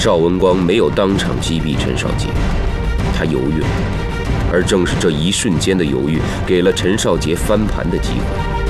邵文光没有当场击毙陈少杰，他犹豫了，而正是这一瞬间的犹豫，给了陈少杰翻盘的机会。